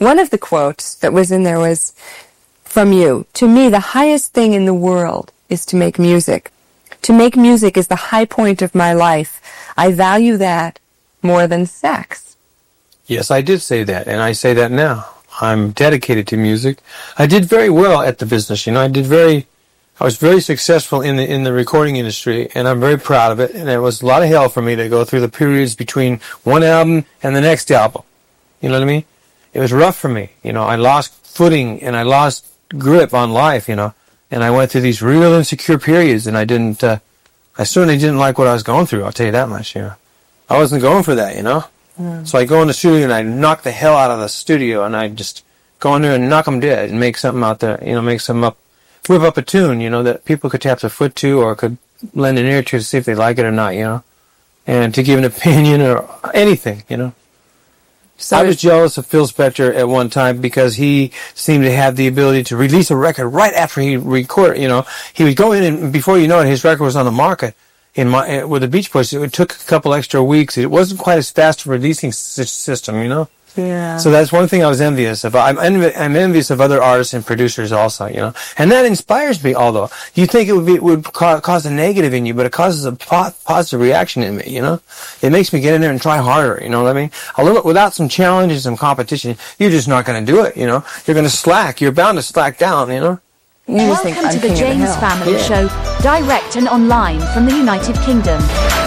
one of the quotes that was in there was from you. To me, the highest thing in the world is to make music. To make music is the high point of my life. I value that more than sex. Yes, I did say that, and I say that now. I'm dedicated to music. I did very well at the business, I was very successful in the recording industry, and I'm very proud of it, and it was a lot of hell for me to go through the periods between one album and the next album. You know what I mean? It was rough for me. I lost footing, and I lost grip on life, and I went through these real insecure periods, and I certainly didn't like what I was going through, I'll tell you that much, I wasn't going for that, So I go in the studio, and I knock the hell out of the studio, and I just go in there and knock them dead and make something out there, make something up. Whip up a tune, that people could tap their foot to or could lend an ear to see if they like it or not, and to give an opinion or anything, So I was jealous of Phil Spector at one time because he seemed to have the ability to release a record right after he recorded, He would go in and before you know it, his record was on the market with the Beach Boys. It took a couple extra weeks. It wasn't quite as fast a releasing system, Yeah. So that's one thing I was envious of. I'm envious of other artists and producers also, And that inspires me, although. You think it would cause a negative in you, but it causes a positive reaction in me, It makes me get in there and try harder, you know what I mean? Without some challenges and competition, you're just not going to do it, You're going to slack. You're bound to slack down, Welcome to the James Family Show, direct and online from the United Kingdom.